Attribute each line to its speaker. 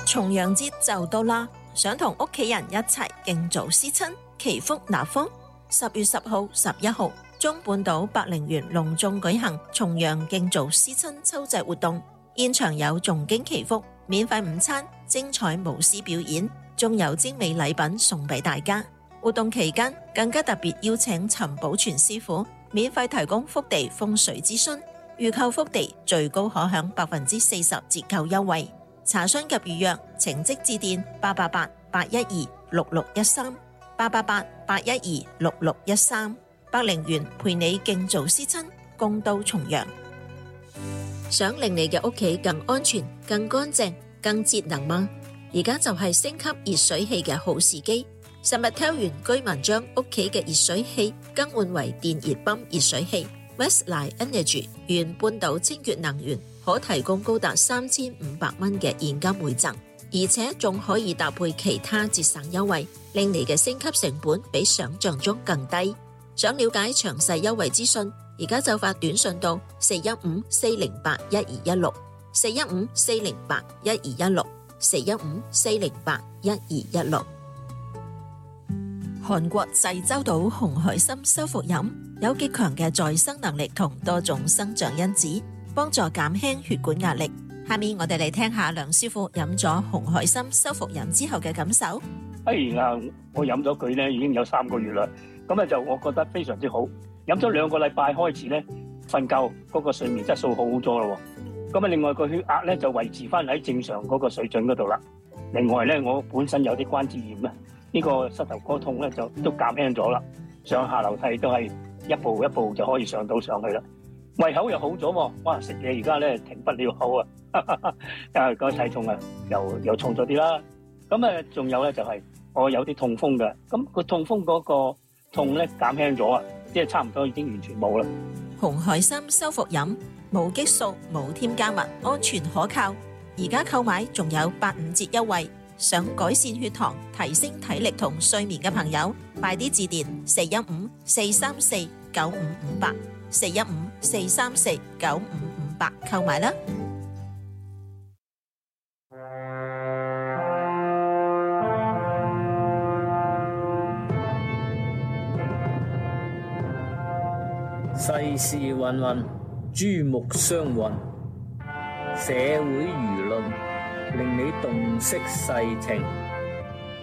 Speaker 1: 重陽節就到啦，想同屋企人一齊敬祖思親，祈福納福。10月10號、11號，中半島百靈園隆重舉行重陽敬祖思親秋祭活動，現場有誦經祈福、免費午餐、精彩舞獅表演，仲有精美禮品送俾大家。活動期間更加特別邀請陳寶全師傅免費提供福地風水諮詢，預購福地最高可享40%折扣優惠。查詢及預約，請即致電888-812-6613，888-812-6613。百靈園陪你敬祖思親，共度重陽。想令你嘅屋企更安全、更乾淨、更節能嗎？而家就係升級熱水器嘅好時機。Summertel 原居民將屋企嘅熱水器更換為電熱泵熱水器 Westline Energy 原半島清潔能源，可提供高達3500蚊嘅現金回贈，而且仲可以搭配其他節省優惠，令你嘅升級成本比想象中更低。想了解詳細優惠資訊，而家就發短信到415-408-1216，415-408-1216，415-408-1216。韓國濟州島紅海參修復飲有極強嘅再生能力同多種生長因子，幫助減輕血管壓力。下面我哋嚟聽下梁師傅飲咗紅海參修復飲之後嘅感受。
Speaker 2: 我飲咗佢咧已經有3個月啦，咁就我覺得非常之好。飲咗2個禮拜開始咧，瞓覺嗰個睡眠質素好咗咯。咁另外個血壓咧就維持翻喺正常嗰個水準嗰度啦。另外咧，我本身有啲關節炎啊，呢個膝頭哥痛咧就都減輕咗啦。上下樓梯都係一步一步就可以上去啦。胃口又好咗喎，哇！食嘢而家咧停不了口啊，個體重啊又重咗啲啦。咁仲有咧就係我有啲痛風嘅，咁個痛風嗰個痛咧減輕咗啊，即係差唔多已經完全冇啦。
Speaker 1: 紅海參修復飲冇激素冇添加物，安全可靠。而家購買仲有85折優惠。想改善血糖、提升體力同睡眠嘅朋友，快啲致電415-434-9558，415-434-9558購買啦。
Speaker 3: 世事芸芸，珠目相混，社會輿論令你洞悉世情。